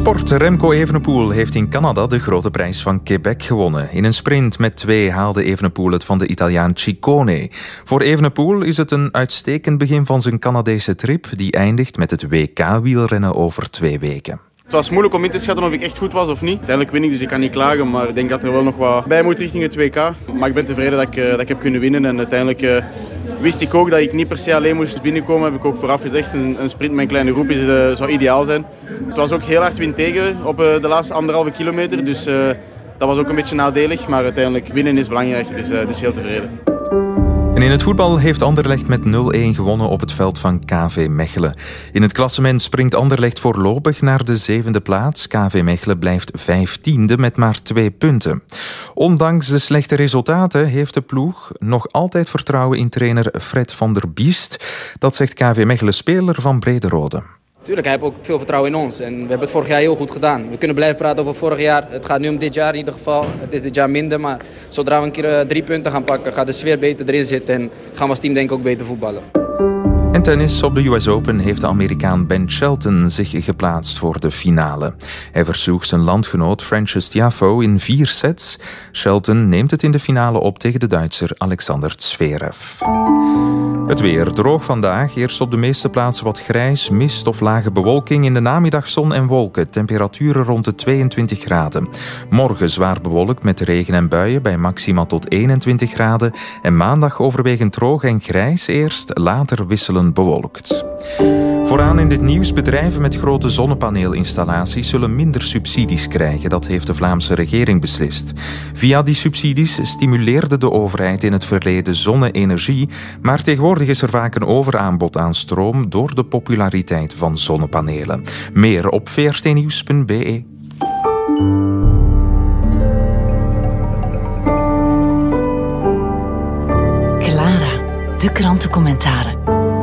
Sport. Remco Evenepoel heeft in Canada de grote prijs van Quebec gewonnen. In een sprint met 2 haalde Evenepoel het van de Italiaan Ciccone. Voor Evenepoel is het een uitstekend begin van zijn Canadese trip, die eindigt met het WK-wielrennen over 2 weken. Het was moeilijk om in te schatten of ik echt goed was of niet. Uiteindelijk win ik, dus ik kan niet klagen, maar ik denk dat er wel nog wat bij moet richting het WK. Maar ik ben tevreden dat ik heb kunnen winnen en uiteindelijk wist ik ook dat ik niet per se alleen moest binnenkomen. Heb ik ook vooraf gezegd, een sprint met een kleine groep zou ideaal zijn. Het was ook heel hard wind tegen op de laatste 1,5 kilometer, dus dat was ook een beetje nadelig. Maar uiteindelijk winnen is het belangrijkste, dus heel tevreden. En in het voetbal heeft Anderlecht met 0-1 gewonnen op het veld van KV Mechelen. In het klassement springt Anderlecht voorlopig naar de 7e plaats. KV Mechelen blijft 15e met maar 2 punten. Ondanks de slechte resultaten heeft de ploeg nog altijd vertrouwen in trainer Fred van der Biest. Dat zegt KV Mechelen-speler van Brederode. Tuurlijk, hij heeft ook veel vertrouwen in ons. En we hebben het vorig jaar heel goed gedaan. We kunnen blijven praten over vorig jaar. Het gaat nu om dit jaar in ieder geval. Het is dit jaar minder, maar zodra we een keer 3 punten gaan pakken, gaat de sfeer beter erin zitten en gaan we als team denk ik ook beter voetballen. En tennis. Op de US Open heeft de Amerikaan Ben Shelton zich geplaatst voor de finale. Hij versloeg zijn landgenoot Frances Tiafoe in 4 sets. Shelton neemt het in de finale op tegen de Duitser Alexander Zverev. Het weer droog vandaag. Eerst op de meeste plaatsen wat grijs, mist of lage bewolking. In de namiddag zon en wolken. Temperaturen rond de 22 graden. Morgen zwaar bewolkt met regen en buien bij maxima tot 21 graden. En maandag overwegend droog en grijs eerst, later wisselend bewolkt. Vooraan in dit nieuws: bedrijven met grote zonnepaneelinstallaties zullen minder subsidies krijgen. Dat heeft de Vlaamse regering beslist. Via die subsidies stimuleerde de overheid in het verleden zonne-energie, maar tegenwoordig is er vaak een overaanbod aan stroom door de populariteit van zonnepanelen. Meer op vrtnieuws.be. Clara, de krantencommentaren.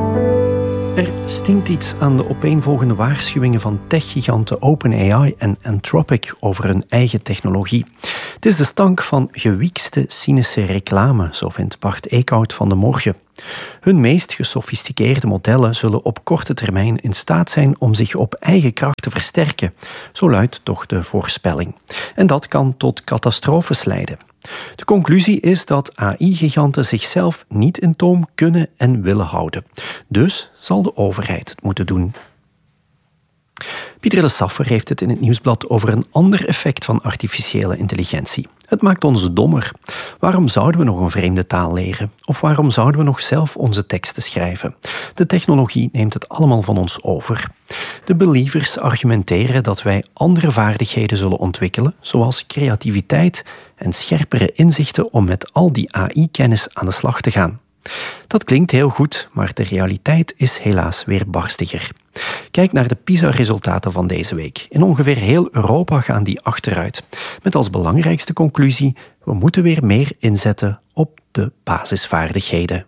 Er stinkt iets aan de opeenvolgende waarschuwingen van techgiganten OpenAI en Anthropic over hun eigen technologie. Het is de stank van gewiekste cynische reclame, zo vindt Bart Eekhout van De Morgen. Hun meest gesofisticeerde modellen zullen op korte termijn in staat zijn om zich op eigen kracht te versterken. Zo luidt toch de voorspelling. En dat kan tot catastrofes leiden. De conclusie is dat AI-giganten zichzelf niet in toom kunnen en willen houden. Dus zal de overheid het moeten doen. Pieter de Saffer heeft het in het Nieuwsblad over een ander effect van artificiële intelligentie. Het maakt ons dommer. Waarom zouden we nog een vreemde taal leren? Of waarom zouden we nog zelf onze teksten schrijven? De technologie neemt het allemaal van ons over. De believers argumenteren dat wij andere vaardigheden zullen ontwikkelen, zoals creativiteit en scherpere inzichten om met al die AI-kennis aan de slag te gaan. Dat klinkt heel goed, maar de realiteit is helaas weer barstiger. Kijk naar de PISA-resultaten van deze week. In ongeveer heel Europa gaan die achteruit. Met als belangrijkste conclusie: we moeten weer meer inzetten op de basisvaardigheden.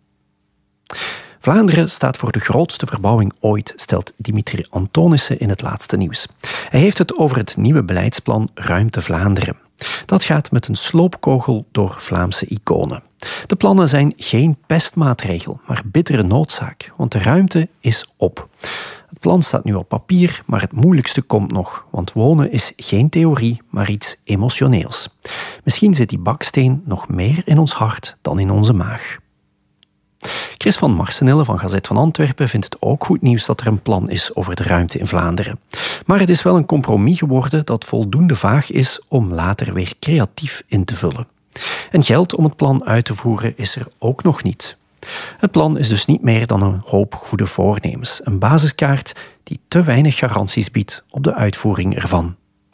Vlaanderen staat voor de grootste verbouwing ooit, stelt Dimitri Antonissen in het laatste nieuws. Hij heeft het over het nieuwe beleidsplan Ruimte Vlaanderen. Dat gaat met een sloopkogel door Vlaamse iconen. De plannen zijn geen pestmaatregel, maar bittere noodzaak, want de ruimte is op. Het plan staat nu op papier, maar het moeilijkste komt nog, want wonen is geen theorie, maar iets emotioneels. Misschien zit die baksteen nog meer in ons hart dan in onze maag. Chris van Marsenille van Gazet van Antwerpen vindt het ook goed nieuws dat er een plan is over de ruimte in Vlaanderen. Maar het is wel een compromis geworden dat voldoende vaag is om later weer creatief in te vullen. En geld om het plan uit te voeren is er ook nog niet. Het plan is dus niet meer dan een hoop goede voornemens. Een basiskaart die te weinig garanties biedt op de uitvoering ervan.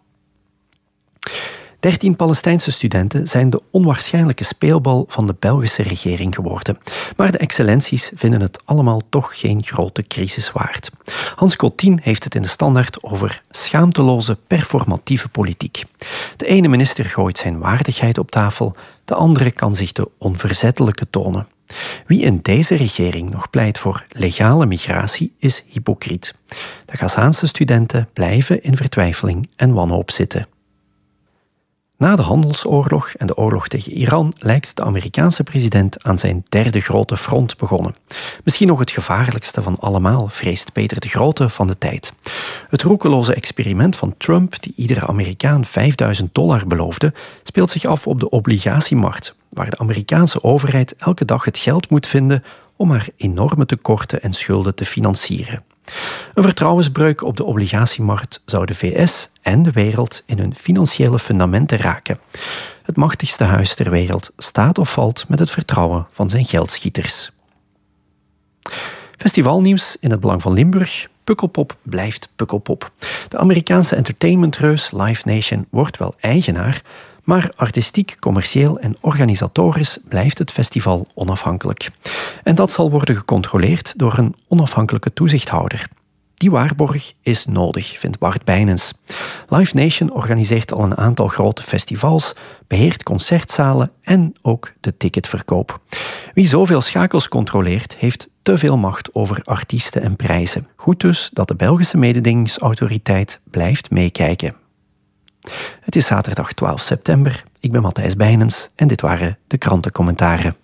13 Palestijnse studenten zijn de onwaarschijnlijke speelbal van de Belgische regering geworden. Maar de excellenties vinden het allemaal toch geen grote crisis waard. Hans Cottien heeft het in de Standaard over schaamteloze performatieve politiek. De ene minister gooit zijn waardigheid op tafel, de andere kan zich de onverzettelijke tonen. Wie in deze regering nog pleit voor legale migratie is hypocriet. De Gazaanse studenten blijven in vertwijfeling en wanhoop zitten. Na de handelsoorlog en de oorlog tegen Iran lijkt de Amerikaanse president aan zijn derde grote front begonnen. Misschien nog het gevaarlijkste van allemaal, vreest Peter de Grote van de Tijd. Het roekeloze experiment van Trump, die iedere Amerikaan $5.000 beloofde, speelt zich af op de obligatiemarkt, waar de Amerikaanse overheid elke dag het geld moet vinden om haar enorme tekorten en schulden te financieren. Een vertrouwensbreuk op de obligatiemarkt zou de VS en de wereld in hun financiële fundamenten raken. Het machtigste huis ter wereld staat of valt met het vertrouwen van zijn geldschieters. Festivalnieuws in het belang van Limburg. Pukkelpop blijft Pukkelpop. De Amerikaanse entertainmentreus Live Nation wordt wel eigenaar, maar artistiek, commercieel en organisatorisch blijft het festival onafhankelijk. En dat zal worden gecontroleerd door een onafhankelijke toezichthouder. Die waarborg is nodig, vindt Bart Bijnens. Live Nation organiseert al een aantal grote festivals, beheert concertzalen en ook de ticketverkoop. Wie zoveel schakels controleert, heeft te veel macht over artiesten en prijzen. Goed dus dat de Belgische mededingingsautoriteit blijft meekijken. Het is zaterdag 12 september. Ik ben Matthijs Bijnens en dit waren de krantencommentaren.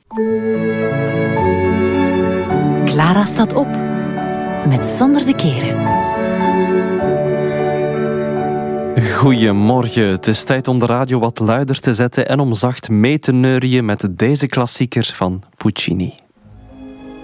Clara staat op met Sander de Keren. Goedemorgen, het is tijd om de radio wat luider te zetten en om zacht mee te neurien met deze klassieker van Puccini.